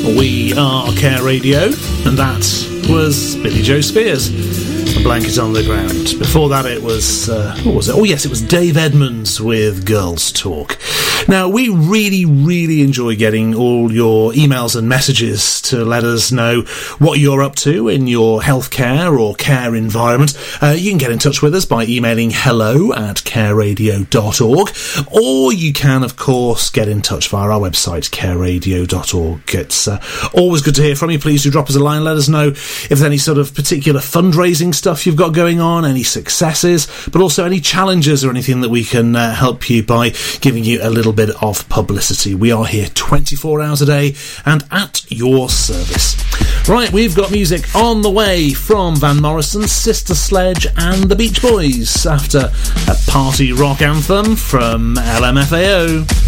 We Are Care Radio, and that was Billy Joe Spears, A Blanket on the Ground. Before that it was, what was it? Oh yes, it was Dave Edmunds with Girls Talk. Now, we really, really enjoy getting all your emails and messages to let us know what you're up to in your healthcare or care environment. You can get in touch with us by emailing hello@careradio.org, or you can, of course, get in touch via our website, careradio.org. It's always good to hear from you. Please do drop us a line. Let us know if there's any sort of particular fundraising stuff you've got going on, any successes, but also any challenges or anything that we can help you by giving you a little bit of publicity. We are here 24 hours a day and at your service. Right, we've got music on the way from Van Morrison, Sister Sledge and the Beach Boys after a party rock anthem from LMFAO.